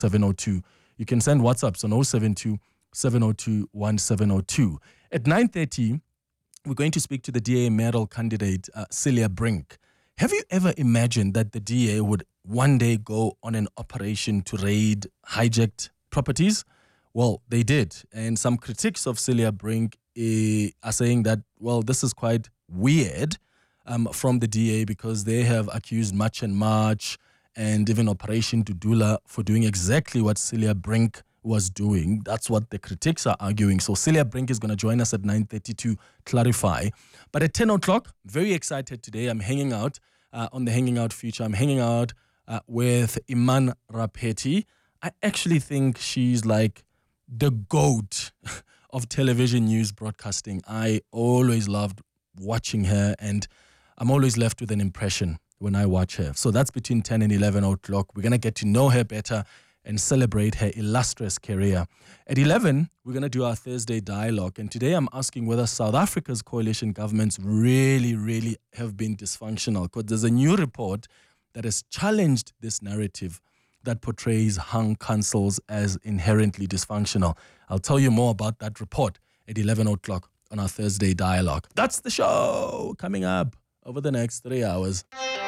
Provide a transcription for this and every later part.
1702. You can send WhatsApps on 072 702 1702. At 9:30, we're going to speak to the DA mayoral candidate, Celia Brink. Have you ever imagined that the DA would one day go on an operation to raid hijacked properties? Well, they did. And some critics of Celia Brink are saying that, well, this is quite weird from the DA because they have accused March and March and even Operation Dudula for doing exactly what Celia Brink was doing. That's what the critics are arguing. So Celia Brink is going to join us at 9:30 to clarify. But at 10 o'clock, very excited today. I'm hanging out on the Hanging Out feature. I'm hanging out with Iman Rapeti. I actually think she's like the GOAT of television news broadcasting. I always loved watching her, and I'm always left with an impression when I watch her. So that's between 10 and 11 o'clock. We're going to get to know her better and celebrate her illustrious career. At 11, we're going to do our Thursday dialogue. And today I'm asking whether South Africa's coalition governments really have been dysfunctional. Because there's a new report that has challenged this narrative that portrays hung councils as inherently dysfunctional. I'll tell you more about that report at 11 o'clock on our Thursday dialogue. That's the show coming up over the next 3 hours.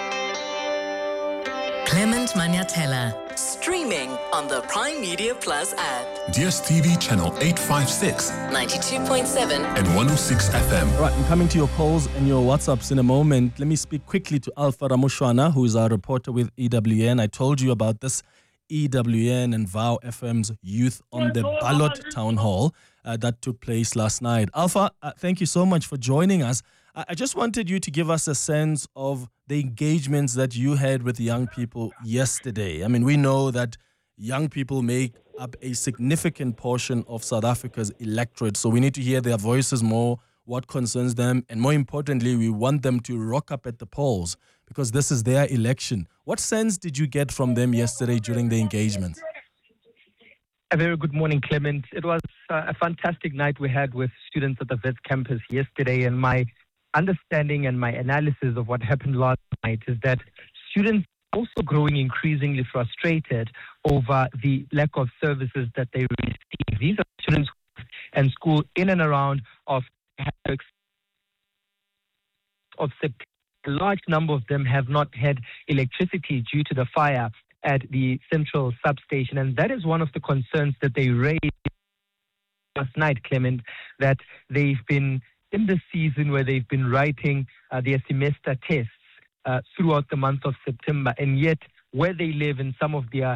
Clement Maniatella, streaming on the Prime Media Plus app. DSTV channel 856, 92.7 and 106 FM. All right, I'm coming to your calls and your WhatsApps in a moment. Let me speak quickly to Alpha Ramushwana, who is our reporter with EWN. I told you about this EWN and VOW FM's Youth on the Ballot Town Hall that took place last night. Alpha, thank you so much for joining us. I just wanted you to give us a sense of the engagements that you had with young people yesterday. I mean, we know that young people make up a significant portion of South Africa's electorate, so we need to hear their voices more, what concerns them, and more importantly, we want them to rock up at the polls because this is their election. What sense did you get from them yesterday during the engagement? A very good morning, Clement. It was a fantastic night we had with students at the Wits campus yesterday, and my understanding and my analysis of what happened last night is that students are also growing increasingly frustrated over the lack of services that they receive. These are students and school in and around of September. A large number of them have not had electricity due to the fire at the central substation, and that is one of the concerns that they raised last night, Clement, that they've been in the season where they've been writing their semester tests throughout the month of September, and yet where they live in some of their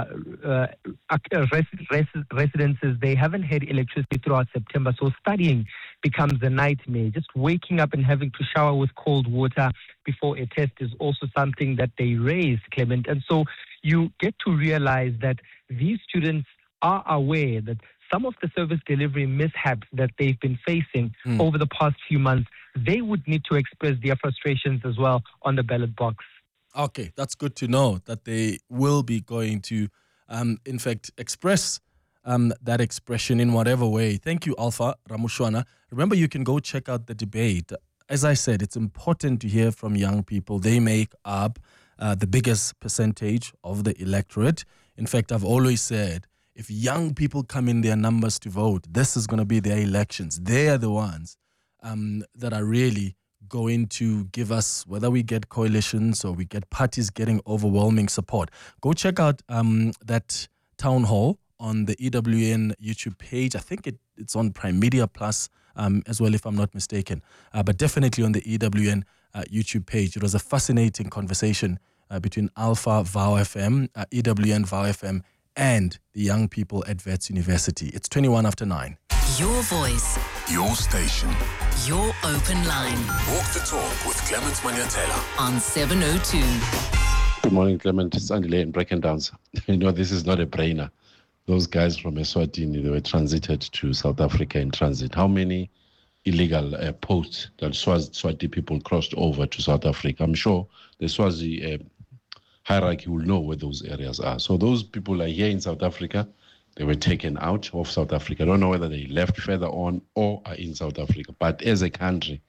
residences, they haven't had electricity throughout September. So studying becomes a nightmare. Just waking up and having to shower with cold water before a test is also something that they raise, Clement. And so you get to realize that these students are aware that some of the service delivery mishaps that they've been facing over the past few months, they would need to express their frustrations as well on the ballot box. Okay, that's good to know that they will be going to, in fact, express that expression in whatever way. Thank you, Alpha Ramushwana. Remember, you can go check out the debate. As I said, it's important to hear from young people. They make up the biggest percentage of the electorate. In fact, I've always said, if young people come in their numbers to vote, this is going to be their elections. They are the ones that are really going to give us, whether we get coalitions or we get parties getting overwhelming support. Go check out that town hall on the EWN YouTube page. I think it's on Prime Media Plus as well, if I'm not mistaken. But definitely on the EWN YouTube page. It was a fascinating conversation between Alpha VOW FM, EWN VOW FM, and the young people at Wits University. It's 21 after 9. Your voice. Your station. Your open line. Walk the talk with Clement Maniatella. On 702. Good morning, Clement. It's Andile in Brackendowns. You know, this is not a brainer. Those guys from Eswatini, they were transited to South Africa in transit. How many illegal posts that Swazi people crossed over to South Africa? I'm sure the Swazi hierarchy will know where those areas are. So those people are here in South Africa. They were taken out of South Africa. I don't know whether they left further on or are in South Africa. But as a country,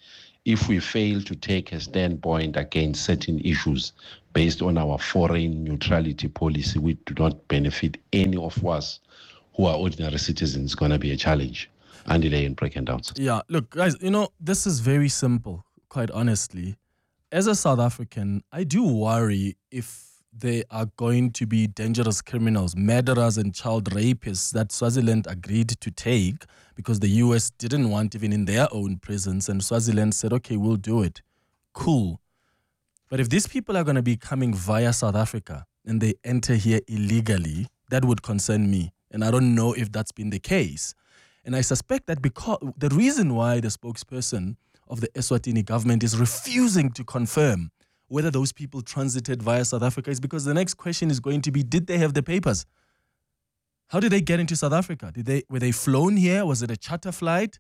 if we fail to take a standpoint against certain issues based on our foreign neutrality policy, we do not benefit any of us who are ordinary citizens. It's going to be a challenge. Andy Lay and Breaking Downs. Yeah, look, guys, this is very simple, quite honestly. As a South African, I do worry if there are going to be dangerous criminals, murderers and child rapists that Swaziland agreed to take because the US didn't want even in their own prisons, and Swaziland said, okay, we'll do it. Cool. But if these people are going to be coming via South Africa and they enter here illegally, that would concern me. And I don't know if that's been the case. And I suspect that because the reason why the spokesperson of the Eswatini government is refusing to confirm whether those people transited via South Africa is because the next question is going to be, did they have the papers? How did they get into South Africa? Were they flown here? Was it a charter flight?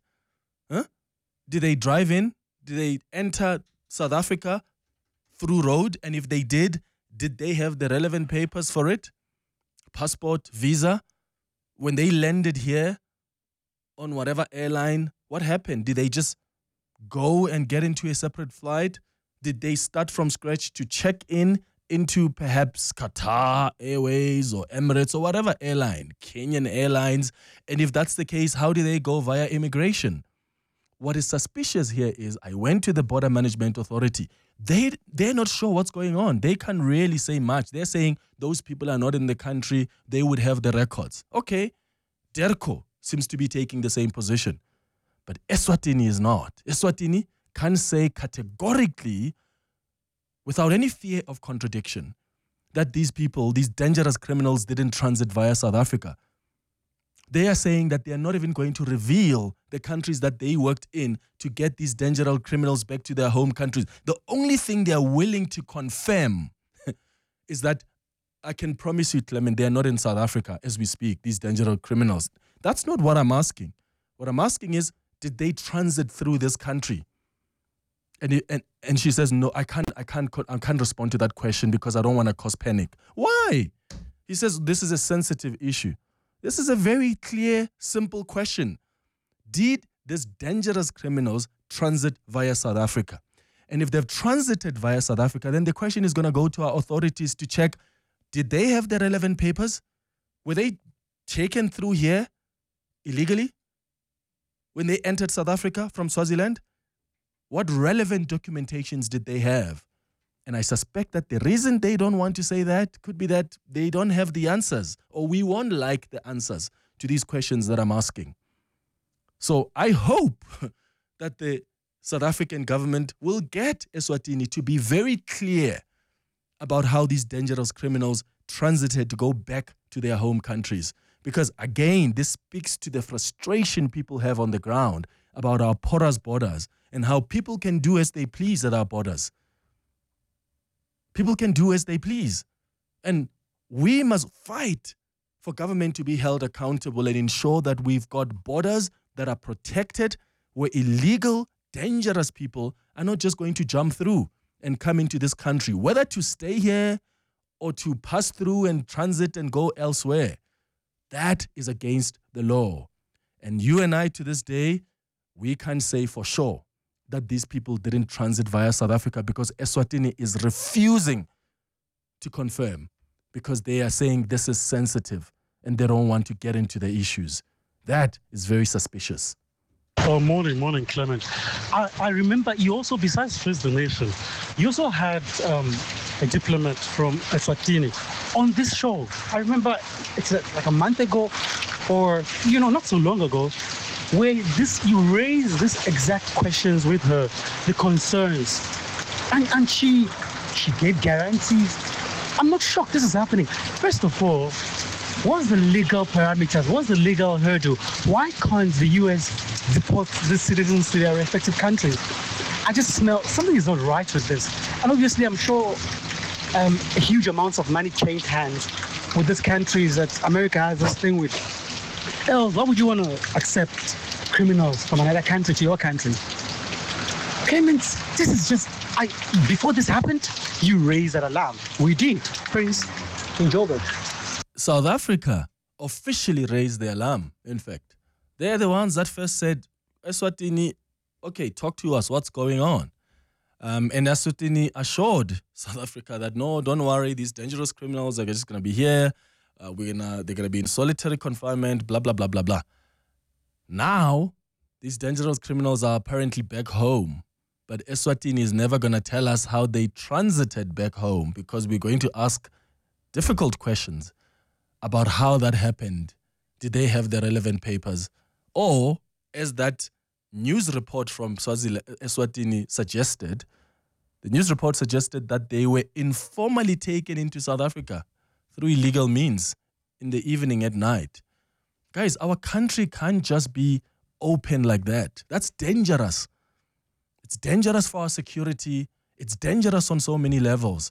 Did they drive in? Did they enter South Africa through road? And if they did they have the relevant papers for it? Passport, visa? When they landed here on whatever airline, what happened? Did they just go and get into a separate flight? Did they start from scratch to check in into perhaps Qatar Airways or Emirates or whatever airline, Kenyan Airlines? And if that's the case, how did they go via immigration? What is suspicious here is I went to the Border Management Authority. They're not sure what's going on. They can't really say much. They're saying those people are not in the country. They would have the records. Okay, DERCO seems to be taking the same position. But Eswatini is not. Eswatini can say categorically, without any fear of contradiction, that these people, these dangerous criminals, didn't transit via South Africa. They are saying that they are not even going to reveal the countries that they worked in to get these dangerous criminals back to their home countries. The only thing they are willing to confirm is that I can promise you, Clement, they are not in South Africa as we speak, these dangerous criminals. That's not what I'm asking. What I'm asking is, did they transit through this country? And she says, no, I can't respond to that question because I don't want to cause panic. Why? He says, this is a sensitive issue. This is a very clear, simple question. Did these dangerous criminals transit via South Africa? And if they've transited via South Africa, then the question is going to go to our authorities to check, did they have the relevant papers? Were they taken through here illegally when they entered South Africa from Swaziland? What relevant documentations did they have? And I suspect that the reason they don't want to say that could be that they don't have the answers, or we won't like the answers to these questions that I'm asking. So I hope that the South African government will get Eswatini to be very clear about how these dangerous criminals transited to go back to their home countries. Because again, this speaks to the frustration people have on the ground about our porous borders and how people can do as they please at our borders. People can do as they please. And we must fight for government to be held accountable and ensure that we've got borders that are protected, where illegal, dangerous people are not just going to jump through and come into this country, whether to stay here or to pass through and transit and go elsewhere. That is against the law. And you and I to this day, we can't say for sure that these people didn't transit via South Africa because Eswatini is refusing to confirm because they are saying this is sensitive and they don't want to get into the issues. That is very suspicious. Oh, morning, Clement. I remember you also, besides First the Nation, you also had a diplomat from Eswatini on this show. I remember it's like a month ago or, not so long ago, where you raised these exact questions with her, the concerns. And she gave guarantees. I'm not shocked this is happening. First of all, what's the legal parameters? What's the legal hurdle? Why can't the US deport the citizens to their respective countries? I just smell something is not right with this. And obviously, I'm sure a huge amounts of money changed hands with these countries that America has this thing with. Else, why would you want to accept criminals from another country to your country? Clement, this is just, before this happened, you raised that alarm. We did. Prince in Joburg. South Africa officially raised the alarm, in fact. They're the ones that first said, Eswatini, okay, talk to us. What's going on? And Eswatini assured South Africa that no, don't worry, these dangerous criminals are just going to be here. They're going to be in solitary confinement, blah, blah, blah, blah, blah. Now, these dangerous criminals are apparently back home. But Eswatini is never going to tell us how they transited back home, because we're going to ask difficult questions about how that happened. Did they have the relevant papers? Or, as that news report from Eswatini suggested, the news report suggested that they were informally taken into South Africa through illegal means in the evening at night. Guys, our country can't just be open like that. That's dangerous. It's dangerous for our security. It's dangerous on so many levels.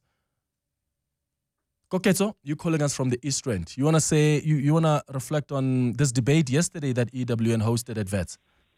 Koketso, you calling us from the East Rand. You want to say, you want to reflect on this debate yesterday that EWN hosted at VETS?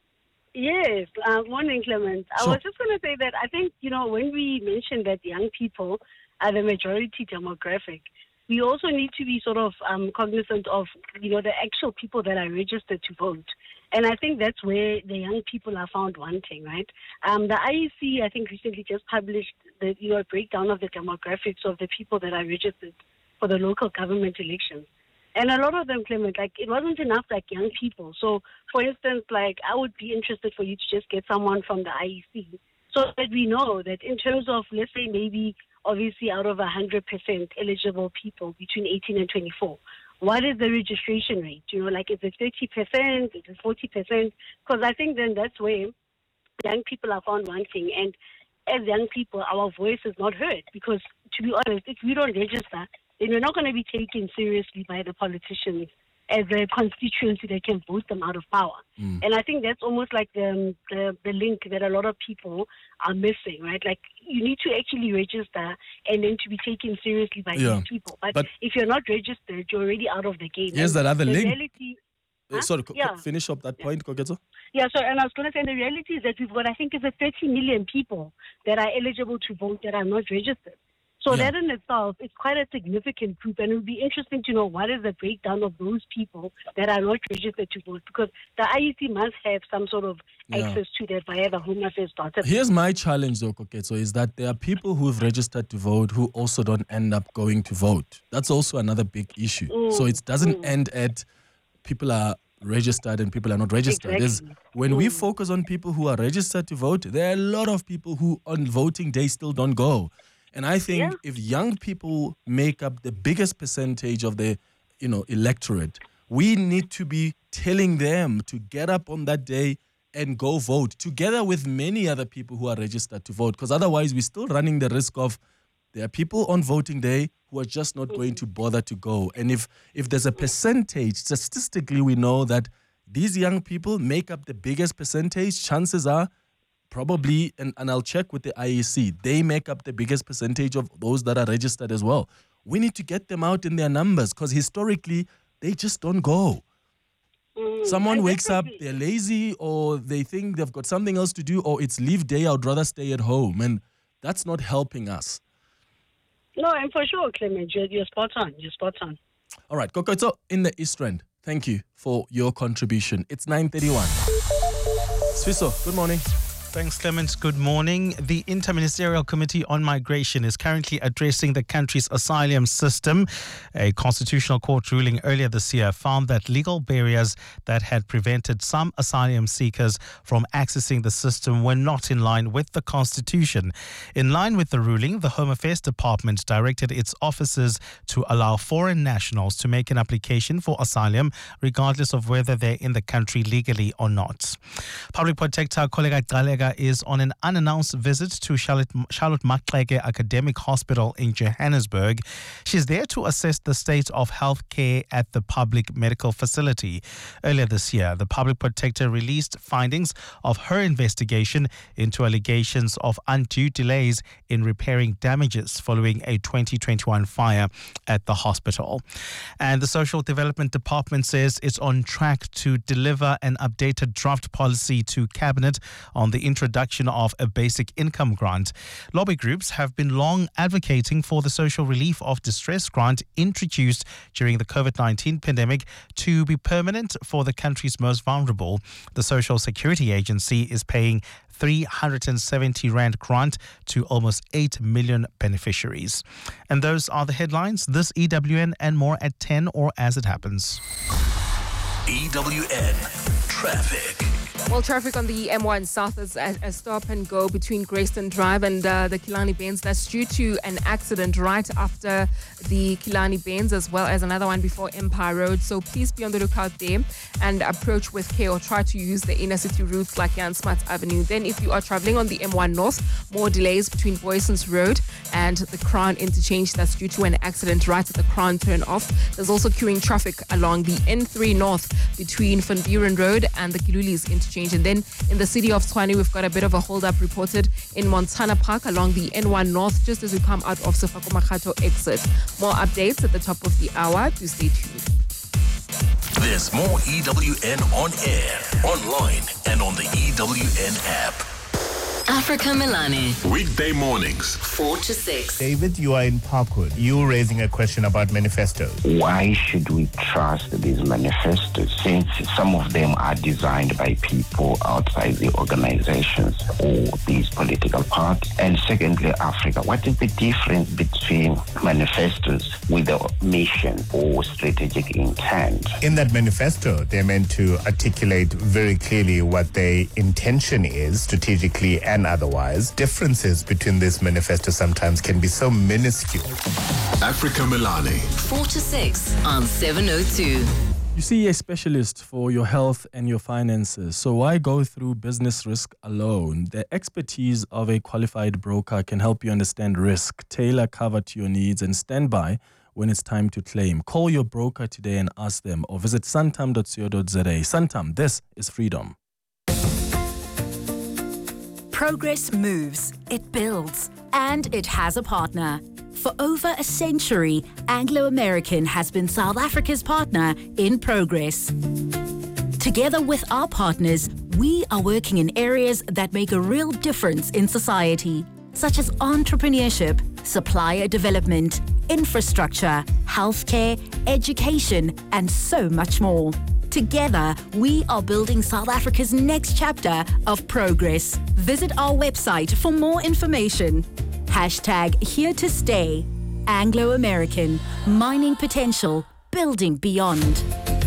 Yes. Morning, Clement. Sure. I was just going to say that I think, when we mentioned that young people are the majority demographic, we also need to be sort of cognizant of, the actual people that are registered to vote. And I think that's where the young people are found wanting, right? The IEC, I think, recently just published the breakdown of the demographics of the people that are registered for the local government elections. And a lot of them, Clement, it wasn't enough young people. So, for instance, I would be interested for you to just get someone from the IEC so that we know that in terms of, let's say, maybe obviously out of 100% eligible people between 18 and 24, what is the registration rate? Is it 30%? Is it 40%? Because I think then that's where young people are found wanting. And as young people, our voice is not heard. Because, to be honest, if we don't register, then we're not going to be taken seriously by the politicians as a constituency that can vote them out of power. And I think that's almost like the link that a lot of people are missing, right? You need to actually register and then to be taken seriously by these people. But if you're not registered, you're already out of the game. Here's that other link. Reality, Sorry, finish up that point, Koketso. Yeah, so and I was going to say the reality is that we've got, I think, it's 30 million people that are eligible to vote that are not registered. So that in itself is quite a significant group, and it would be interesting to know what is the breakdown of those people that are not registered to vote, because the IEC must have some sort of access to that via the Home Affairs database. Here's my challenge, though, Koketso, is that there are people who have registered to vote who also don't end up going to vote. That's also another big issue. So it doesn't end at people are registered and people are not registered. Exactly. When we focus on people who are registered to vote, there are a lot of people who on voting day still don't go. And I think if young people make up the biggest percentage of the, electorate, we need to be telling them to get up on that day and go vote together with many other people who are registered to vote. Because otherwise, we're still running the risk of there are people on voting day who are just not going to bother to go. And if there's a percentage, statistically, we know that these young people make up the biggest percentage. Chances are probably, and I'll check with the IEC, they make up the biggest percentage of those that are registered as well. We need to get them out in their numbers, because historically, they just don't go. Someone wakes up, they're lazy, or they think they've got something else to do, or it's leave day, I'd rather stay at home. And that's not helping us. No, and for sure, Clement, you're spot on. You're spot on. All right, Koketso in the East Rand, thank you for your contribution. It's 9:31. Swiso, good morning. Thanks, Clement. Good morning. The Interministerial Committee on Migration is currently addressing the country's asylum system. A constitutional court ruling earlier this year found that legal barriers that had prevented some asylum seekers from accessing the system were not in line with the Constitution. In line with the ruling, the Home Affairs Department directed its officers to allow foreign nationals to make an application for asylum, regardless of whether they're in the country legally or not. Public Protector Koleka Gcaleka is on an unannounced visit to Charlotte Maxeke Academic Hospital in Johannesburg. She's there to assess the state of health care at the public medical facility. Earlier this year, the Public Protector released findings of her investigation into allegations of undue delays in repairing damages following a 2021 fire at the hospital. And the Social Development Department says it's on track to deliver an updated draft policy to Cabinet on the introduction of a basic income grant. Lobby groups have been long advocating for the social relief of distress grant introduced during the COVID-19 pandemic to be permanent for the country's most vulnerable. The Social Security Agency is paying 370 Rand grant to almost 8 million beneficiaries. And those are the headlines. This EWN and more at 10 or as it happens. EWN Traffic. Well, traffic on the M1 South is a stop and go between Grayston Drive and the Killarney Bends. That's due to an accident right after the Killarney Bends, as well as another one before Empire Road. So please be on the lookout there and approach with care, or try to use the inner city routes like Jan Smuts Avenue. Then if you are traveling on the M1 North, more delays between Boysons Road and the Crown Interchange. That's due to an accident right at the Crown turn off. There's also queuing traffic along the N3 North between Van Buren Road and the Kilulis Interchange. And then in the city of Tshwane, we've got a bit of a hold-up reported in Montana Park along the N1 North, just as we come out of Sefako Makhato exit. More updates at the top of the hour. Do stay tuned. There's more EWN on air, online, and on the EWN app. Africa Milani, Weekday mornings. 4 to 6. David, you are in Parkwood. You're raising a question about manifestos. Why should we trust these manifestos, since some of them are designed by people outside the organizations or these political parties? And secondly, Africa, what is the difference between manifestos with a mission or strategic intent? In that manifesto, they're meant to articulate very clearly what their intention is, strategically and otherwise. Differences between this manifesto sometimes can be so minuscule. Africa Milani. 4 to 6 on 702. You see a specialist for your health and your finances, so why go through business risk alone? The expertise of a qualified broker can help you understand risk, tailor cover to your needs, and stand by when it's time to claim. Call your broker today and ask them, or visit santam.co.za. Santam, this is freedom. Progress moves, it builds, and it has a partner. For over a century, Anglo American has been South Africa's partner in progress. Together with our partners, we are working in areas that make a real difference in society, such as entrepreneurship, supplier development, infrastructure, healthcare, education, and so much more. Together, we are building South Africa's next chapter of progress. Visit our website for more information. #Here to Stay. Anglo American. Mining potential. Building beyond.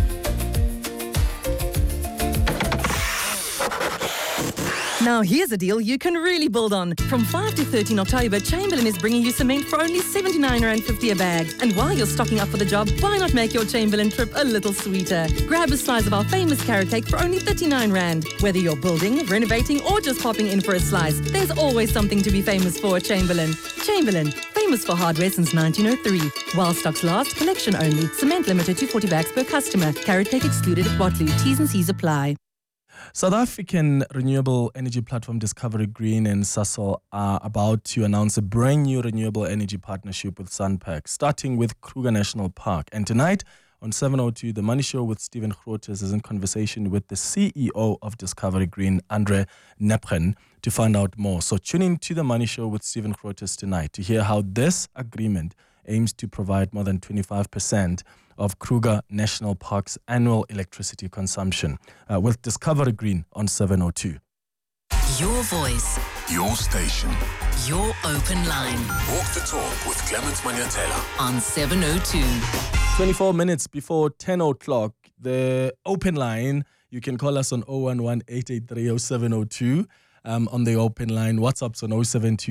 Now here's a deal you can really build on. From 5 to 13 October, Chamberlain is bringing you cement for only R79.50 a bag. And while you're stocking up for the job, why not make your Chamberlain trip a little sweeter? Grab a slice of our famous carrot cake for only 39 Rand. Whether you're building, renovating, or just popping in for a slice, there's always something to be famous for at Chamberlain. Chamberlain, famous for hardware since 1903. While stocks last, collection only. Cement limited to 40 bags per customer. Carrot cake excluded at Waterloo. T's and C's apply. South African renewable energy platform Discovery Green and Sasol are about to announce a brand new renewable energy partnership with Sunpack, starting with Kruger National Park. And tonight on 702, The Money Show with Stephen Grootes is in conversation with the CEO of Discovery Green, Andre Nepren, to find out more. So tune in to The Money Show with Stephen Grootes tonight to hear how this agreement aims to provide more than 25% of Kruger National Park's annual electricity consumption, with Discovery Green on 702. Your voice. Your station. Your open line. Walk the talk with Clement Manyatela. On 702. 24 minutes before 10 o'clock, the open line, you can call us on 011-883-0702. On the open line, WhatsApp's on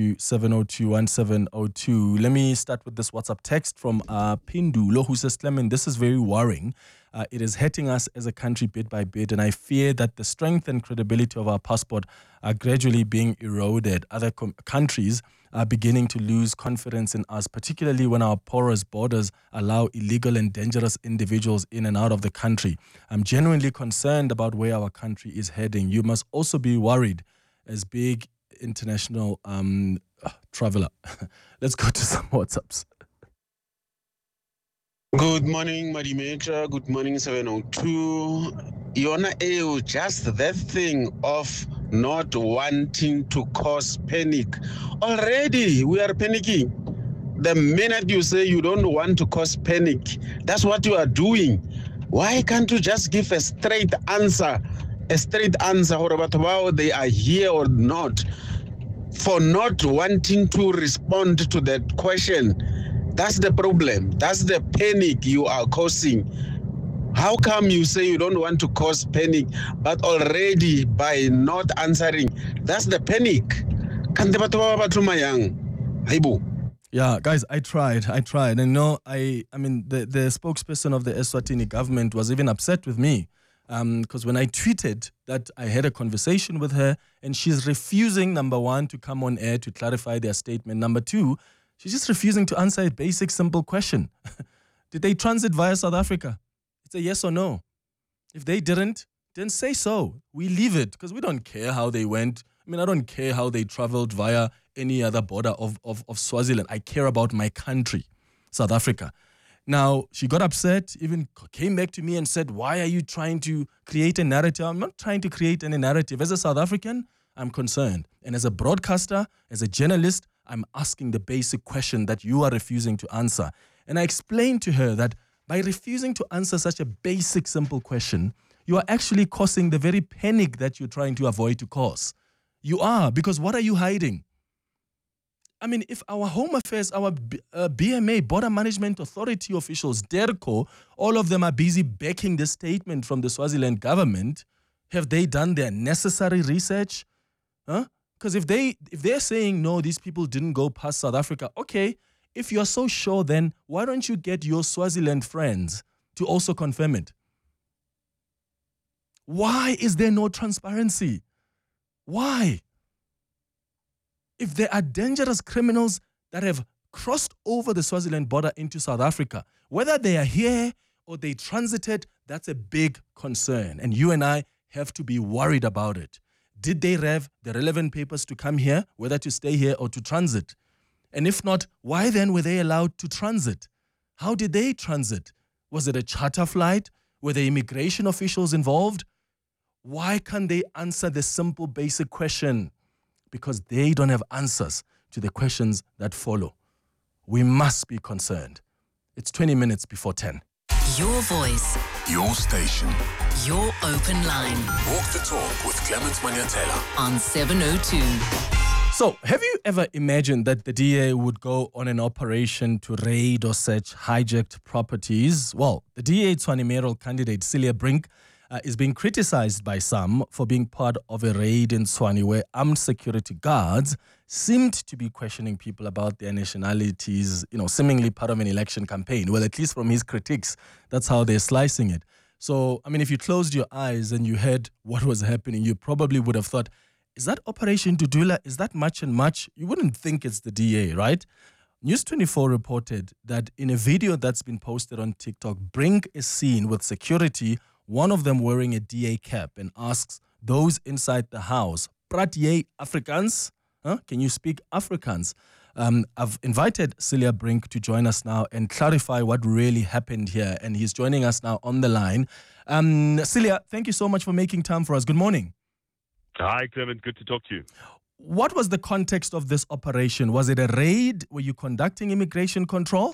072-702-1702. Let me start with this WhatsApp text from Pindulo, who says, Clement, this is very worrying. It is hurting us as a country bit by bit, and I fear that the strength and credibility of our passport are gradually being eroded. Other countries are beginning to lose confidence in us, particularly when our porous borders allow illegal and dangerous individuals in and out of the country. I'm genuinely concerned about where our country is heading. You must also be worried as big international traveler. Let's go to some WhatsApps. Good morning, Madimeja. Good morning, 702. Yona EU, just that thing of not wanting to cause panic. Already we are panicking. The minute you say you don't want to cause panic, that's what you are doing. Why can't you just give a straight answer? A straight answer about whether they are here or not. For not wanting to respond to that question, that's the problem. That's the panic you are causing. How come you say you don't want to cause panic, but already by not answering, that's the panic? Yeah, guys, I tried. And I mean, the spokesperson of the Eswatini government was even upset with me because when I tweeted that I had a conversation with her and she's refusing, number one, to come on air to clarify their statement. Number two, she's just refusing to answer a basic, simple question. Did they transit via South Africa? It's a yes or no. If they didn't, then say so. We leave it because we don't care how they went. I mean, I don't care how they traveled via any other border of Swaziland. I care about my country, South Africa. Now, she got upset, even came back to me and said, why are you trying to create a narrative? I'm not trying to create any narrative. As a South African, I'm concerned. And as a broadcaster, as a journalist, I'm asking the basic question that you are refusing to answer. And I explained to her that by refusing to answer such a basic, simple question, you are actually causing the very panic that you're trying to avoid to cause. You are, because what are you hiding? I mean, if our Home Affairs, our BMA, Border Management Authority officials, DERCO, all of them are busy backing this statement from the Swaziland government, have they done their necessary research? Because if they're saying, no, these people didn't go past South Africa, okay, if you're so sure, then why don't you get your Swaziland friends to also confirm it? Why is there no transparency? Why? If there are dangerous criminals that have crossed over the Swaziland border into South Africa, whether they are here or they transited, that's a big concern. And you and I have to be worried about it. Did they have the relevant papers to come here, whether to stay here or to transit? And if not, why then were they allowed to transit? How did they transit? Was it a charter flight? Were there immigration officials involved? Why can't they answer the simple, basic question? Because they don't have answers to the questions that follow. We must be concerned. It's 20 minutes before 10. Your voice. Your station. Your open line. Walk the talk with Clement Manyatela on 702. So, have you ever imagined that the DA would go on an operation to raid or search hijacked properties? Well, the DA Tshwane mayoral candidate Celia Brink is being criticized by some for being part of a raid in Tshwane where armed security guards seemed to be questioning people about their nationalities, seemingly part of an election campaign. Well, at least from his critics, that's how they're slicing it. So, I mean, if you closed your eyes and you heard what was happening, you probably would have thought, is that Operation Dudula? Is that much and much? You wouldn't think it's the DA, right? News 24 reported that in a video that's been posted on TikTok, Brink is seen with security, one of them wearing a DA cap, and asks those inside the house, "Praat jy Afrikaans? Can you speak Afrikaans?" I've invited Celia Brink to join us now and clarify what really happened here, and he's joining us now on the line. Celia, thank you so much for making time for us. Good morning. Hi, Clement. Good to talk to you. What was the context of this operation? Was it a raid? Were you conducting immigration control?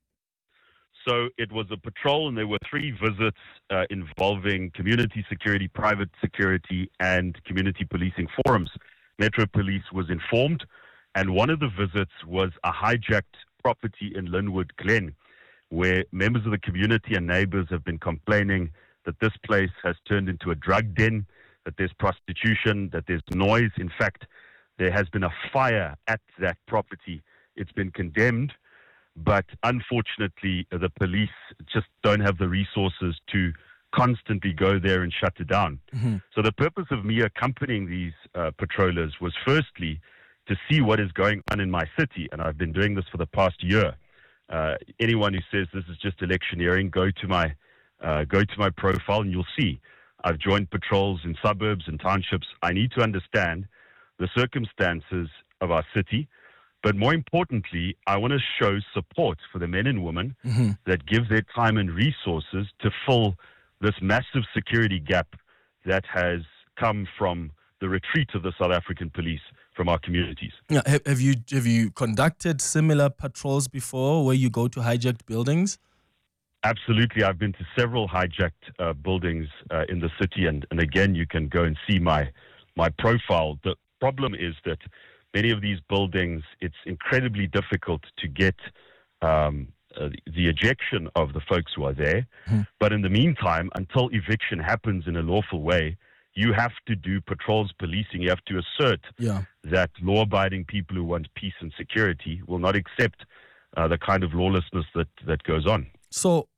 So it was a patrol, and there were 3 visits involving community security, private security, and community policing forums. Metro Police was informed, and one of the visits was a hijacked property in Linwood Glen, where members of the community and neighbors have been complaining that this place has turned into a drug den, that there's prostitution, that there's noise. In fact, there has been a fire at that property. It's been condemned, but unfortunately, the police just don't have the resources to constantly go there and shut it down. Mm-hmm. So the purpose of me accompanying these patrollers was firstly to see what is going on in my city, and I've been doing this for the past year. Anyone who says this is just electioneering, go to my profile and you'll see. I've joined patrols in suburbs and townships. I need to understand the circumstances of our city, but more importantly, I want to show support for the men and women Mm-hmm. that give their time and resources to fill this massive security gap that has come from the retreat of the South African police from our communities. Yeah, have you conducted similar patrols before where you go to hijacked buildings? Absolutely. I've been to several hijacked buildings in the city, and again, you can go and see my profile. The problem is that many of these buildings, it's incredibly difficult to get the ejection of the folks who are there. But in the meantime, until eviction happens in a lawful way, you have to do patrols policing. You have to assert that law-abiding people who want peace and security will not accept the kind of lawlessness that goes on. So,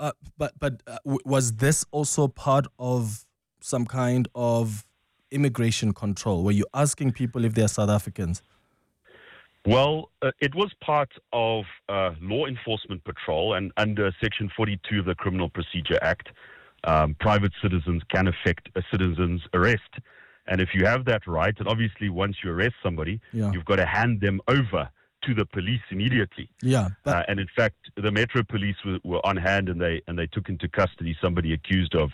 was this also part of some kind of immigration control? Were you asking people if they're South Africans? Well, it was part of law enforcement patrol, and under Section 42 of the Criminal Procedure Act, private citizens can effect a citizen's arrest. And if you have that right, and obviously once you arrest somebody, you've got to hand them over to the police immediately. And in fact, the Metro Police were on hand, and they took into custody somebody accused of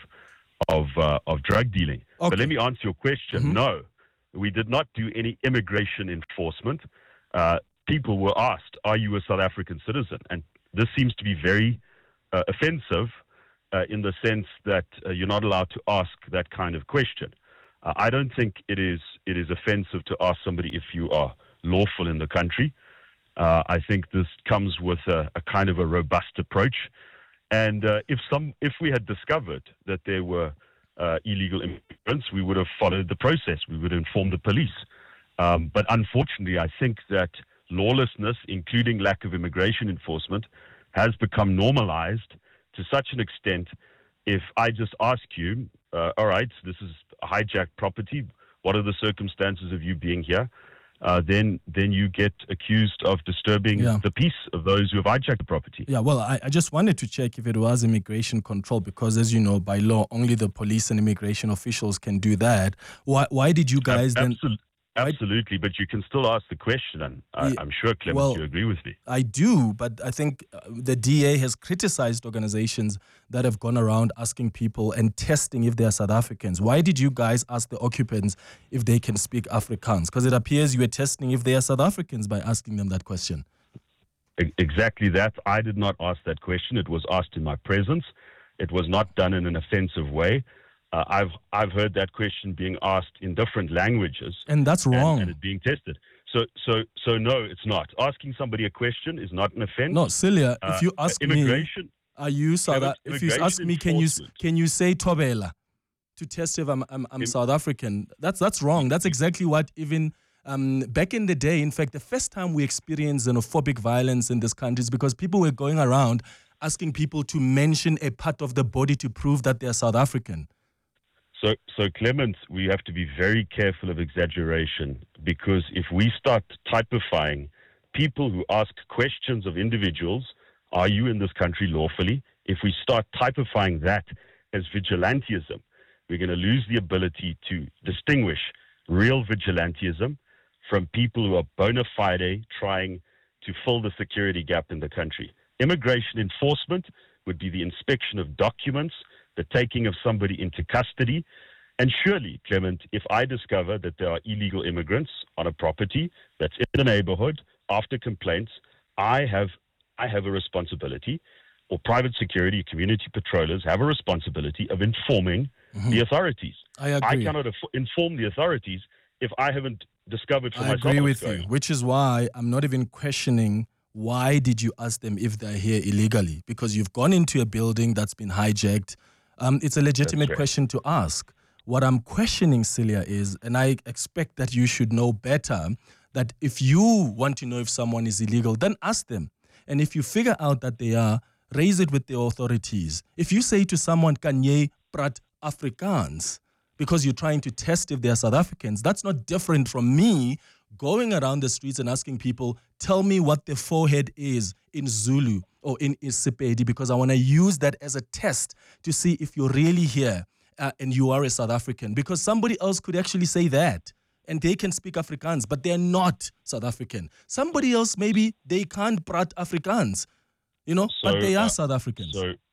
drug dealing. Okay. But let me answer your question. No, we did not do any immigration enforcement. People were asked, "Are you a South African citizen?" And this seems to be very offensive in the sense that you're not allowed to ask that kind of question. I don't think it is offensive to ask somebody if you are lawful in the country. I think this comes with a kind of a robust approach. And if we had discovered that there were illegal immigrants, we would have followed the process. We would inform the police. But unfortunately, I think that lawlessness, including lack of immigration enforcement, has become normalized to such an extent. If I just ask you, all right, this is a hijacked property, what are the circumstances of you being here? Then you get accused of disturbing the peace of those who have hijacked the property. Yeah, well, I just wanted to check if it was immigration control, because as you know, by law, only the police and immigration officials can do that. Why did you guys then... Absolutely, but you can still ask the question, and I'm sure, Clement, you agree with me. I do, but I think the DA has criticized organizations that have gone around asking people and testing if they are South Africans. Why did you guys ask the occupants if they can speak Afrikaans? Because it appears you were testing if they are South Africans by asking them that question. Exactly that. I did not ask that question. It was asked in my presence. It was not done in an offensive way. I've heard that question being asked in different languages, and that's wrong. And it being tested. So no, it's not. Asking somebody a question is not an offense. No, Celia, if you ask immigration, me, are you South? If you ask me, can you say Thobela to test if I'm South African? That's wrong. That's exactly what even back in the day. In fact, the first time we experienced xenophobic violence in this country is because people were going around asking people to mention a part of the body to prove that they're South African. So Clement, we have to be very careful of exaggeration, because if we start typifying people who ask questions of individuals, are you in this country lawfully? If we start typifying that as vigilantism, we're going to lose the ability to distinguish real vigilantism from people who are bona fide trying to fill the security gap in the country. Immigration enforcement would be the inspection of documents, the taking of somebody into custody. And surely, Clement, if I discover that there are illegal immigrants on a property that's in a neighborhood after complaints, I have a responsibility, or private security, community patrollers have a responsibility of informing the authorities. I agree. I cannot inform the authorities if I haven't discovered for myself. I agree with you, which is why I'm not even questioning why did you ask them if they're here illegally, because you've gone into a building that's been hijacked. It's a legitimate question to ask. What I'm questioning, Celia, is, and I expect that you should know better, that if you want to know if someone is illegal, then ask them. And if you figure out that they are, raise it with the authorities. If you say to someone, "Kan jy praat Afrikaans?" because you're trying to test if they're South Africans, that's not different from me going around the streets and asking people, tell me what the forehead is in Zulu or in Isipedi, because I want to use that as a test to see if you're really here and you are a South African. Because somebody else could actually say that and they can speak Afrikaans, but they're not South African. Somebody else, maybe they can't prat Afrikaans, but they are South Africans.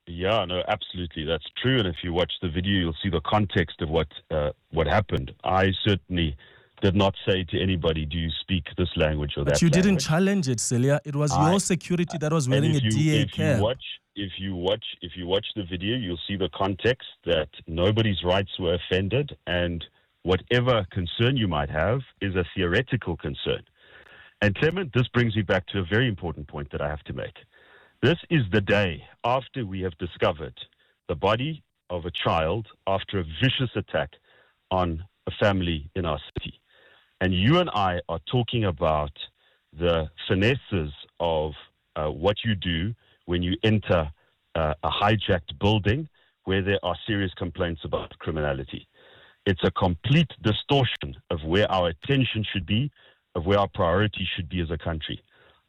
Yeah, no, absolutely. That's true. And if you watch the video, you'll see the context of what happened. I certainly did not say to anybody, do you speak this language or that But you language? didn't challenge it, Celia. It was your security that was wearing a DA cap. If you watch the video, you'll see the context that nobody's rights were offended, and whatever concern you might have is a theoretical concern. And Clement, this brings me back to a very important point that I have to make. This is the day after we have discovered the body of a child after a vicious attack on a family in our city. And you and I are talking about the finesses of what you do when you enter a hijacked building where there are serious complaints about criminality. It's a complete distortion of where our attention should be, of where our priority should be as a country.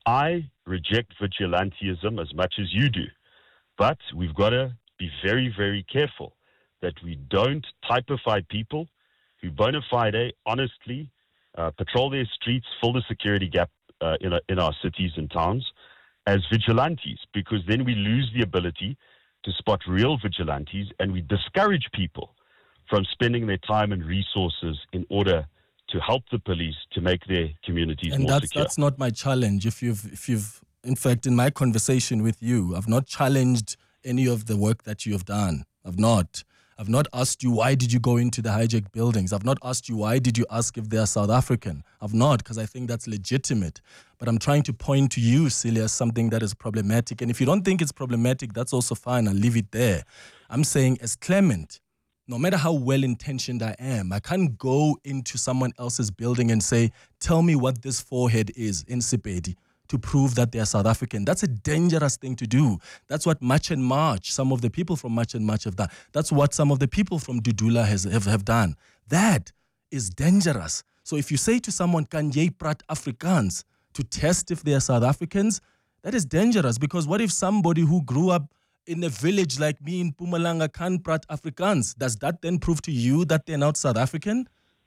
I reject vigilantism as much as you do, but we've got to be very, very careful that we don't typify people who bona fide, honestly, patrol their streets, fill the security gap in our cities and towns as vigilantes, because then we lose the ability to spot real vigilantes, and we discourage people from spending their time and resources in order to help the police to make their communities more secure. That's not my challenge. If you've, in fact, in my conversation with you, I've not challenged any of the work that you have done. I've not asked you, why did you go into the hijacked buildings? I've not asked you, why did you ask if they are South African? I've not, because I think that's legitimate. But I'm trying to point to you, Celia, as something that is problematic. And if you don't think it's problematic, that's also fine. I'll leave it there. I'm saying, as Clement, no matter how well-intentioned I am, I can't go into someone else's building and say, tell me what this forehead is in Sepedi, to prove that they are South African. That's a dangerous thing to do. That's what March and March, some of the people from March and March have done. That's what some of the people from Dudula have done. That is dangerous. So if you say to someone, kan jy praat Afrikaans, to test if they are South Africans, that is dangerous, because what if somebody who grew up in a village like me in Mpumalanga can't praat Afrikaans? Does that then prove to you that they're not South African?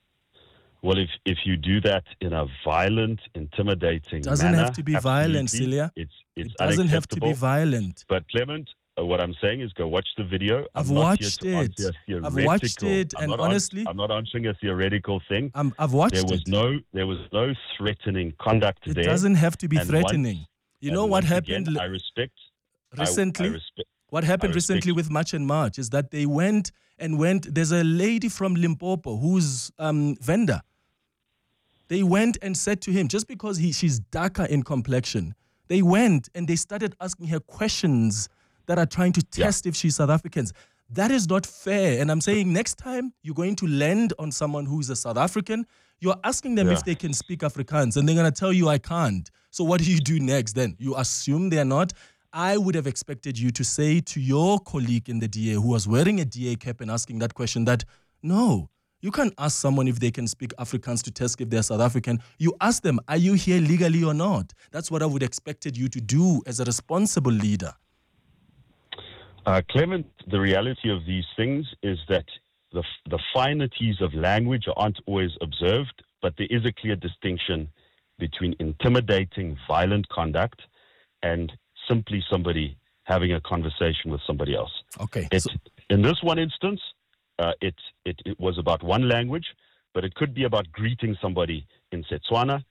Well, if you do that in a violent, intimidating doesn't manner, have to be violent, Celia. It doesn't have to be violent. But Clement, what I'm saying is, go watch the video. I've watched it. And honestly, I'm not answering a theoretical thing. I've watched it. There was no threatening conduct there. It doesn't have to be threatening. You know what happened? Again, I respect. Recently, what happened recently with March and March is that they went. There's a lady from Limpopo who's vendor. They went and said to him, just because she's darker in complexion, they went and they started asking her questions that are trying to test if she's South African. That is not fair. And I'm saying, next time you're going to land on someone who is a South African, you're asking them if they can speak Afrikaans, and they're going to tell you, I can't. So what do you do next then? You assume they're not? I would have expected you to say to your colleague in the DA who was wearing a DA cap and asking that question that, no, you can't ask someone if they can speak Afrikaans to test if they're South African. You ask them, are you here legally or not? That's what I would have expected you to do as a responsible leader. Clement, the reality of these things is that the finities of language aren't always observed, but there is a clear distinction between intimidating, violent conduct and simply somebody having a conversation with somebody else. Okay. In this one instance, it was about one language, but it could be about greeting somebody in Setswana.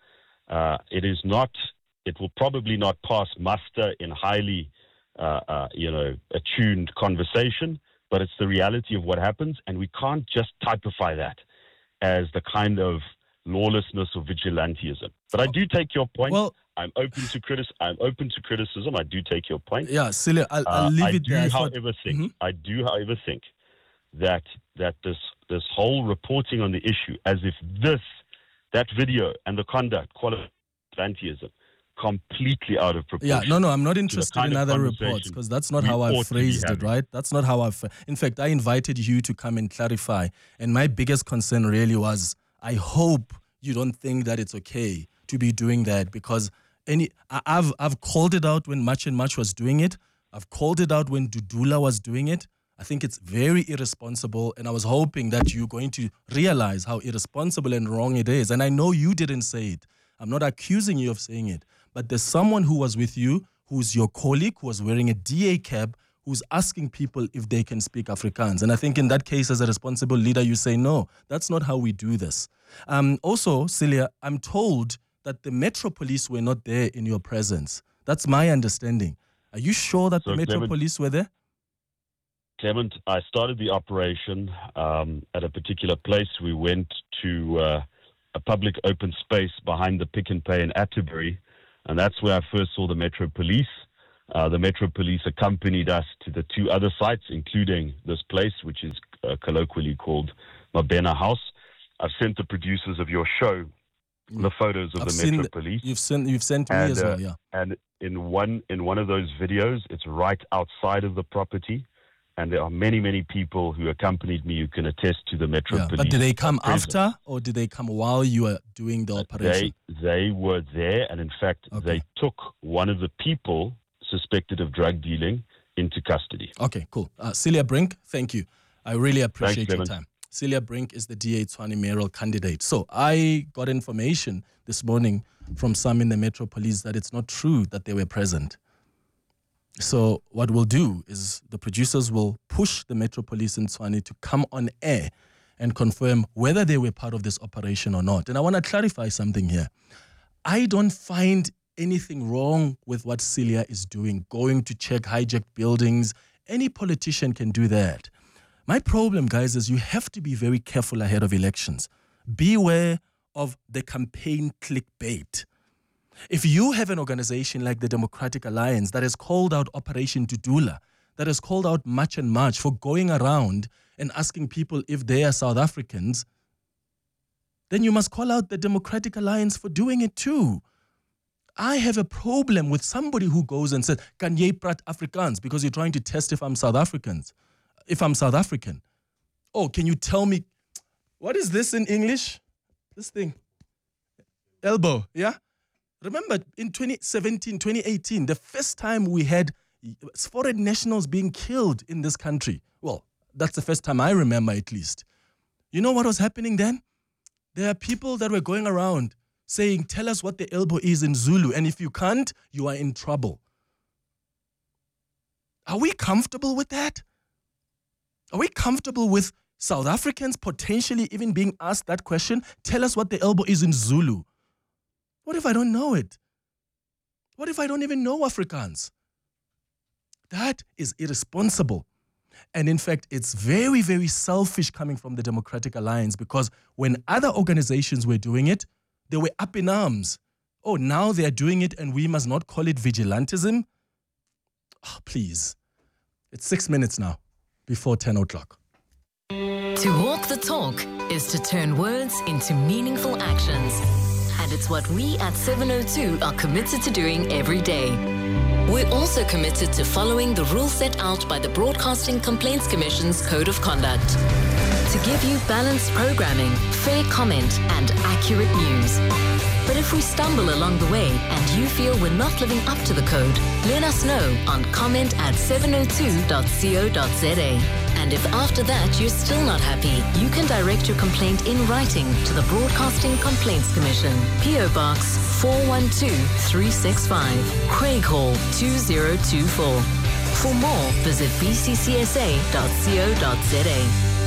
It will probably not pass muster in highly, attuned conversation, but it's the reality of what happens, and we can't just typify that as the kind of lawlessness or vigilantism. But I do take your point. Well, I'm open to criticism. I do take your point. Yeah, Celia, I'll leave it there. I do, however, think that this whole reporting on the issue, as if that video and the conduct qualifies vigilantism, completely out of proportion. Yeah, no, I'm not interested in other reports, because that's not how I phrased it, right? That's not how in fact, I invited you to come and clarify, and my biggest concern really was, I hope you don't think that it's okay to be doing that, because I've called it out when March and March was doing it. I've called it out when Dudula was doing it. I think it's very irresponsible, and I was hoping that you're going to realize how irresponsible and wrong it is. And I know you didn't say it. I'm not accusing you of saying it, but there's someone who was with you, who's your colleague, who was wearing a DA cap, who's asking people if they can speak Afrikaans. And I think in that case, as a responsible leader, you say, no, that's not how we do this. Also, Celia, I'm told that the Metro Police were not there in your presence. That's my understanding. Are you sure that the Metro Police were there? Clement, I started the operation at a particular place. We went to a public open space behind the Pick and Pay in Atterbury, and that's where I first saw the Metro Police. The Metro Police accompanied us to the two other sites, including this place, which is colloquially called Mabena House. I've sent the producers of your show the photos of the Metro Police. You've sent me as well, yeah. And in one of those videos, it's right outside of the property, and there are many people who accompanied me who can attest to the Metro Police. But did they come after, or did they come while you were doing the operation? They were there, and in fact, they took one of the people suspected of drug dealing into custody. Okay, cool. Celia Brink, thank you. I really appreciate your time. Celia Brink is the DA Tshwane mayoral candidate. So I got information this morning from some in the Metro Police that it's not true that they were present. So what we'll do is the producers will push the Metro Police in Tshwane to come on air and confirm whether they were part of this operation or not. And I want to clarify something here. I don't find anything wrong with what Celia is doing, going to check hijacked buildings. Any politician can do that. My problem, guys, is you have to be very careful ahead of elections. Beware of the campaign clickbait. If you have an organization like the Democratic Alliance that has called out Operation Dudula, that has called out March and March for going around and asking people if they are South Africans, then you must call out the Democratic Alliance for doing it too. I have a problem with somebody who goes and says, "Kan jy praat Afrikaans?" because you're trying to test if I'm South African. Oh, can you tell me, what is this in English? This thing. Elbow, yeah? Remember in 2017, 2018, the first time we had foreign nationals being killed in this country. Well, that's the first time I remember, at least. You know what was happening then? There are people that were going around saying, tell us what the elbow is in Zulu, and if you can't, you are in trouble. Are we comfortable with that? Are we comfortable with South Africans potentially even being asked that question? Tell us what the elbow is in Zulu. What if I don't know it? What if I don't even know Afrikaans? That is irresponsible. And in fact, it's very, very selfish coming from the Democratic Alliance, because when other organizations were doing it, they were up in arms. Oh, now they are doing it and we must not call it vigilantism? Oh, please. It's 6 minutes now before 10 o'clock. To walk the talk is to turn words into meaningful actions. And it's what we at 702 are committed to doing every day. We're also committed to following the rules set out by the Broadcasting Complaints Commission's Code of Conduct. To give you balanced programming, fair comment, and accurate news. But if we stumble along the way and you feel we're not living up to the code, let us know on comment@702.co.za. And if after that you're still not happy, you can direct your complaint in writing to the Broadcasting Complaints Commission, PO Box 412365, Craig Hall 2024. For more, visit bccsa.co.za.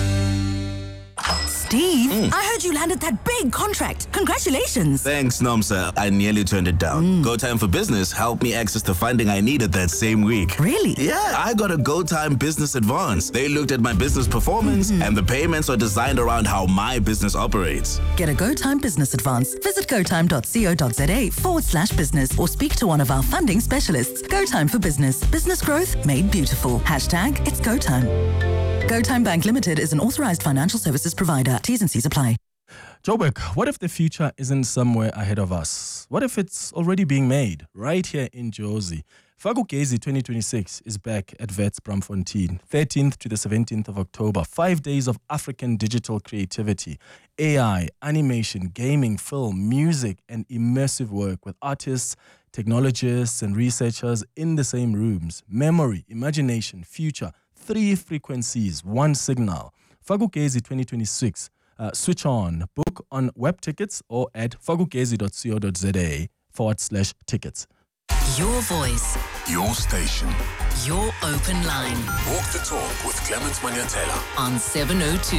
Steve, I heard you landed that big contract. Congratulations. Thanks, Nomsa. I nearly turned it down. GoTime for Business helped me access the funding I needed that same week. Really? Yeah, I got a GoTime Business Advance. They looked at my business performance, and the payments are designed around how my business operates. Get a GoTime Business Advance. Visit gotime.co.za/business or speak to one of our funding specialists. GoTime for Business. Business growth made beautiful. Hashtag it's GoTime. GoTime Bank Limited is an authorized financial services provider. T's and C's apply. Joburg, what if the future isn't somewhere ahead of us? What if it's already being made right here in Jozi? Fagugezi 2026 is back at Wits Braamfontein, 13th to the 17th of October. 5 days of African digital creativity, AI, animation, gaming, film, music, and immersive work with artists, technologists, and researchers in the same rooms. Memory, imagination, future, 3 frequencies, 1 signal. Fagugezi 2026. Switch on. Book on web tickets or at fagugezi.co.za/tickets. Your voice. Your station. Your open line. Walk the talk with Clement Manyatela on 702.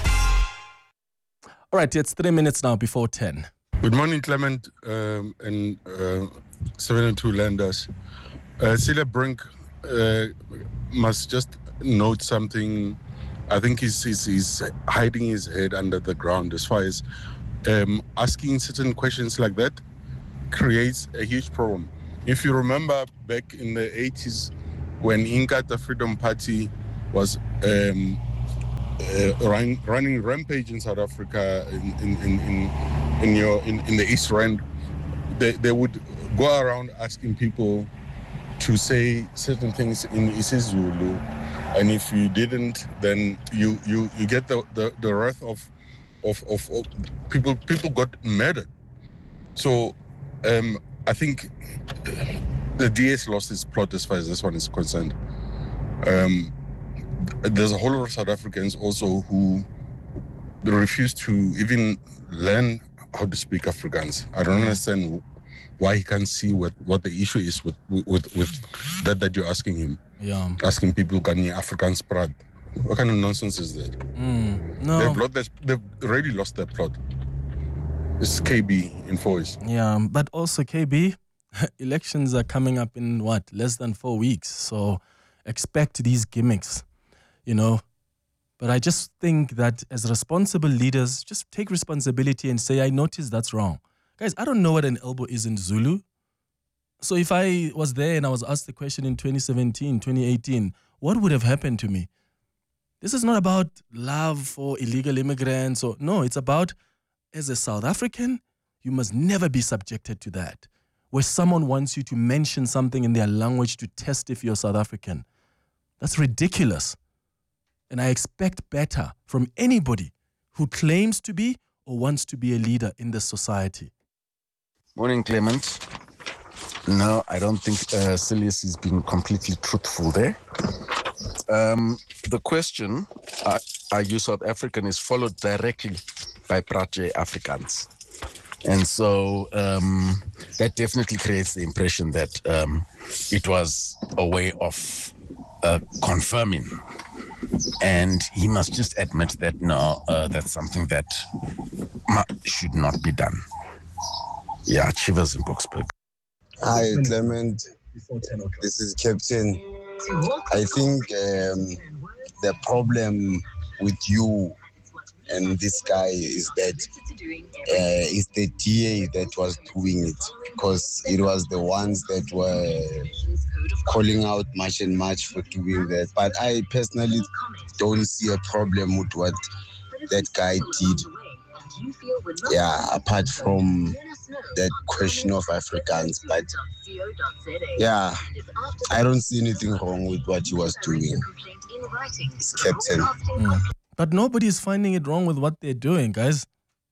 All right, it's 3 minutes now before 10. Good morning, Clement and 702 Landers. Celiya Brink must just note something. I think he's hiding his head under the ground as far as asking certain questions like that creates a huge problem. If you remember back in the 80s when Inkatha Freedom Party was running rampage in South Africa in the East Rand, they would go around asking people to say certain things in isiZulu, and if you didn't, then you get the wrath of people. People got murdered. So I think the DS lost its plot as far as this one is concerned. There's a whole lot of South Africans also who refuse to even learn how to speak Afrikaans. I don't understand why he can't see what the issue is with that you're asking him. Yeah. Asking people, can you Afrikaans praat? What kind of nonsense is that? No. They've already lost their plot. It's KB in voice. Yeah, but also KB, elections are coming up in less than 4 weeks. So expect these gimmicks, But I just think that as responsible leaders, just take responsibility and say, I noticed that's wrong. Guys, I don't know what an elbow is in Zulu. So if I was there and I was asked the question in 2017, 2018, what would have happened to me? This is not about love for illegal immigrants. No, it's about, as a South African, you must never be subjected to that. Where someone wants you to mention something in their language to test if you're South African. That's ridiculous. And I expect better from anybody who claims to be or wants to be a leader in this society. Morning, Clement. No, I don't think Celiya is being completely truthful there. The question, are you South African, is followed directly by Praatjie Afrikaans. And so that definitely creates the impression that it was a way of confirming. And he must just admit that, no, that's something that should not be done. Yeah, Chivers in Boksburg. Hi, Clement. This is Captain. I think the problem with you and this guy is that it's the DA that was doing it, because it was the ones that were calling out much and much for doing that. But I personally don't see a problem with what that guy did. Yeah, apart from that question of Afrikaans, but yeah, I don't see anything wrong with what he was doing. It's Captain. But nobody is finding it wrong with what they're doing, guys.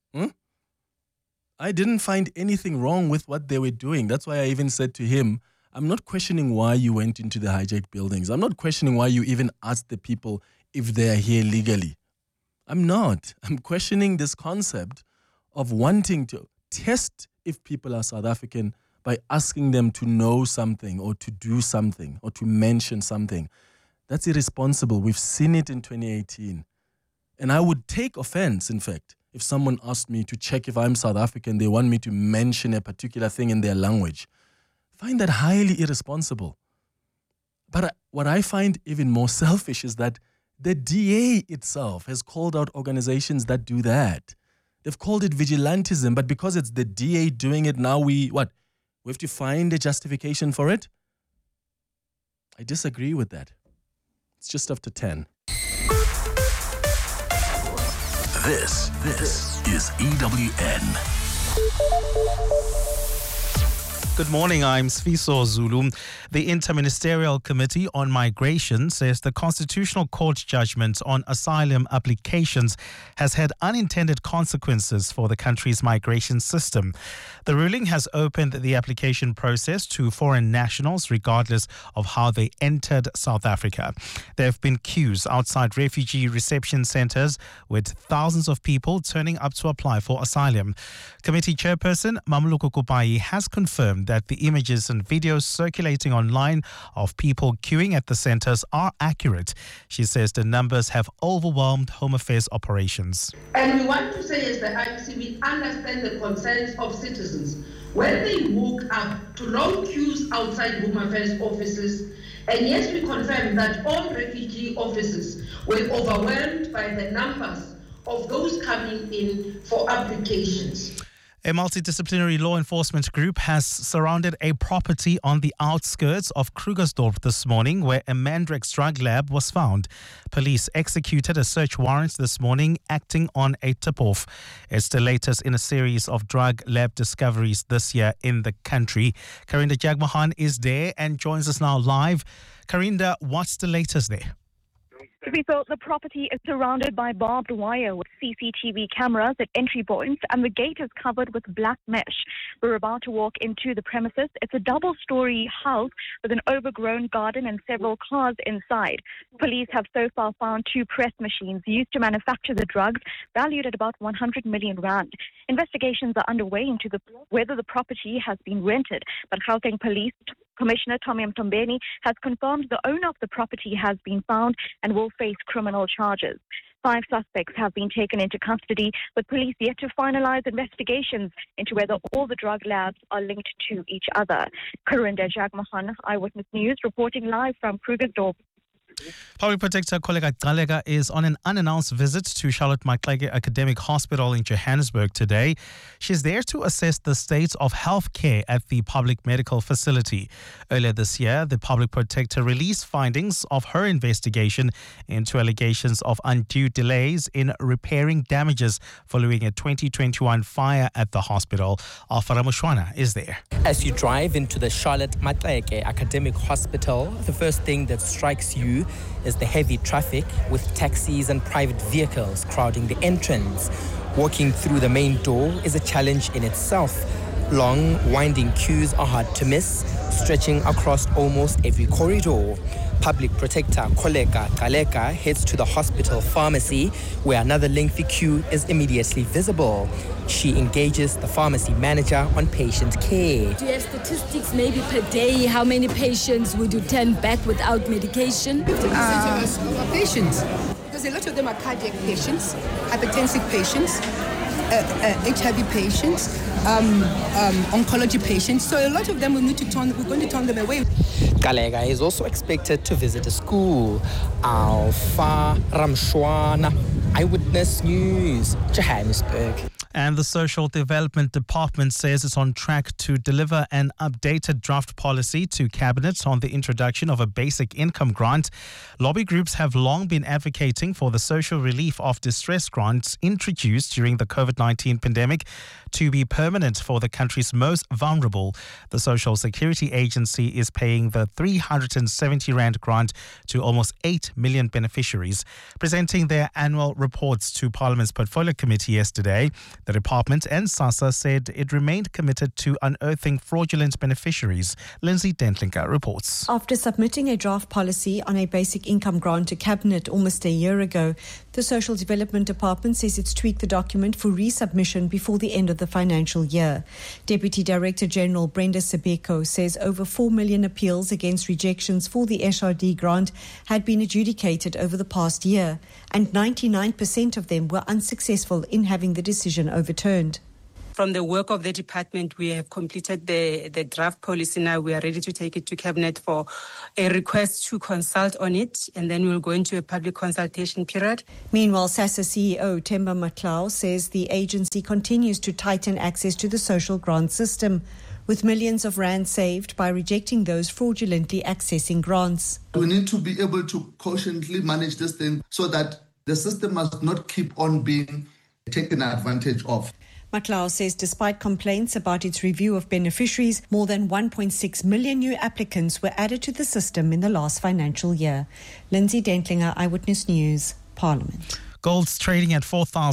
I didn't find anything wrong with what they were doing. That's why I even said to him, I'm not questioning why you went into the hijacked buildings. I'm not questioning why you even asked the people if they are here legally. I'm not. I'm questioning this concept of wanting to test if people are South African by asking them to know something or to do something or to mention something. That's irresponsible. We've seen it in 2018. And I would take offense, in fact, if someone asked me to check if I'm South African, they want me to mention a particular thing in their language. I find that highly irresponsible. But what I find even more selfish is that the DA itself has called out organizations that do that. They've called it vigilantism, but because it's the DA doing it now, we have to find a justification for it? I disagree with that. It's just after 10. This is EWN. Good morning, I'm Sfiso Zulu. The Interministerial Committee on Migration says the Constitutional Court judgment on asylum applications has had unintended consequences for the country's migration system. The ruling has opened the application process to foreign nationals regardless of how they entered South Africa. There have been queues outside refugee reception centers with thousands of people turning up to apply for asylum. Committee Chairperson Mamuluko Kupai has confirmed confirmed that the images and videos circulating online of people queuing at the centres are accurate. She says the numbers have overwhelmed Home Affairs operations. And we want to say as the IEC, we understand the concerns of citizens when they walk up to long queues outside Home Affairs offices. And yes, we confirm that all refugee offices were overwhelmed by the numbers of those coming in for applications. A multidisciplinary law enforcement group has surrounded a property on the outskirts of Krugersdorp this morning where a Mandrex drug lab was found. Police executed a search warrant this morning acting on a tip-off. It's the latest in a series of drug lab discoveries this year in the country. Karinda Jagmohan is there and joins us now live. Karinda, what's the latest there? So the property is surrounded by barbed wire with CCTV cameras at entry points, and the gate is covered with black mesh. We're about to walk into the premises. It's a double-story house with an overgrown garden and several cars inside. Police have so far found 2 press machines used to manufacture the drugs, valued at about 100 million rand. Investigations are underway into whether the property has been rented, but Gauteng Police Commissioner Tommy Mtombeni has confirmed the owner of the property has been found and will face criminal charges. 5 suspects have been taken into custody, with police yet to finalize investigations into whether all the drug labs are linked to each other. Karinda Jagmohan, Eyewitness News, reporting live from Krugersdorp. Public Protector Koleka Gcaleka is on an unannounced visit to Charlotte Maxeke Academic Hospital in Johannesburg today. She's there to assess the state of healthcare at the public medical facility. Earlier this year, the Public Protector released findings of her investigation into allegations of undue delays in repairing damages following a 2021 fire at the hospital. Alfara Mushwana is there. As you drive into the Charlotte Maxeke Academic Hospital, the first thing that strikes you is the heavy traffic with taxis and private vehicles crowding the entrance. Walking through the main door is a challenge in itself. Long, winding queues are hard to miss, stretching across almost every corridor. Public Protector Koleka Gcaleka heads to the hospital pharmacy, where another lengthy queue is immediately visible. She engages the pharmacy manager on patient care. Do you have statistics maybe per day? How many patients would you turn back without medication? 50% of us are patients, because a lot of them are cardiac patients, hypertensive patients, HIV patients, oncology patients. So a lot of them we're going to turn them away. Gcaleka is also expected to visit a school. Alfara Mushwana, Eyewitness News, Johannesburg. And the Social Development Department says it's on track to deliver an updated draft policy to Cabinet on the introduction of a basic income grant. Lobby groups have long been advocating for the social relief of distress grants introduced during the COVID-19 pandemic to be permanent for the country's most vulnerable. The Social Security Agency is paying the 370 Rand grant to almost 8 million beneficiaries. Presenting their annual reports to Parliament's Portfolio Committee yesterday, the department and SASSA said it remained committed to unearthing fraudulent beneficiaries. Lindsay Dentlinker reports. After submitting a draft policy on a basic income grant to Cabinet almost a year ago, the Social Development Department says it's tweaked the document for resubmission before the end of the financial year. Deputy Director General Brenda Sebeko says over 4 million appeals against rejections for the SRD grant had been adjudicated over the past year, and 99% of them were unsuccessful in having the decision overturned. From the work of the department, we have completed the draft policy. Now we are ready to take it to Cabinet for a request to consult on it, and then we'll go into a public consultation period. Meanwhile, SASSA CEO Themba Matlau says the agency continues to tighten access to the social grant system, with millions of rand saved by rejecting those fraudulently accessing grants. We need to be able to cautiously manage this thing so that the system must not keep on being taken advantage of. Matlau says despite complaints about its review of beneficiaries, more than 1.6 million new applicants were added to the system in the last financial year. Lindsay Dentlinger, Eyewitness News, Parliament. Gold's trading at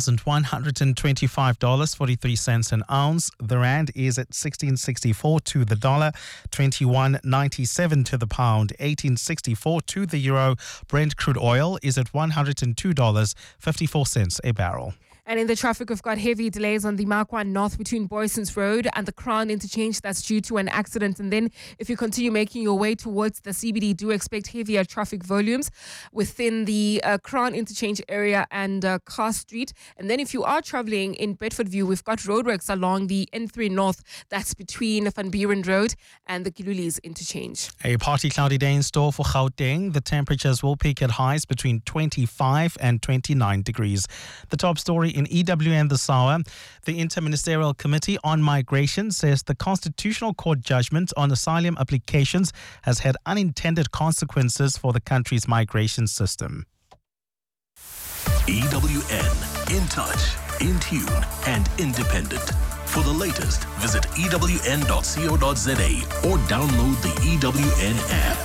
$4,125.43 an ounce. The rand is at 16.64 to the dollar, 21.97 to the pound, 18.64 to the euro. Brent crude oil is at $102.54 a barrel. And in the traffic, we've got heavy delays on the Markwan North between Boysons Road and the Crown Interchange. That's due to an accident. And then if you continue making your way towards the CBD, do expect heavier traffic volumes within the Crown Interchange area and Car Street. And then if you are traveling in Bedfordview, we've got roadworks along the N3 North. That's between Van Buren Road and the Kilulis Interchange. A partly cloudy day in store for Gauteng. The temperatures will peak at highs between 25 and 29 degrees. The top story in EWN this hour, the Interministerial Committee on Migration says the Constitutional Court judgment on asylum applications has had unintended consequences for the country's migration system. EWN, in touch, in tune, and independent. For the latest, visit ewn.co.za or download the EWN app.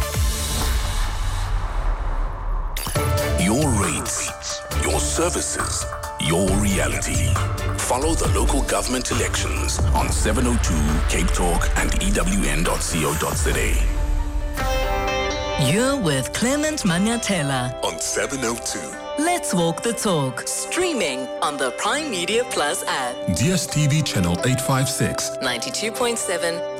Your rates, your services, your reality. Follow the local government elections on 702 Cape Talk and ewn.co.za. You're with Clement Manyatela On 702. Let's Walk the Talk, streaming on the Prime Media Plus app. DSTV channel 856. 92.7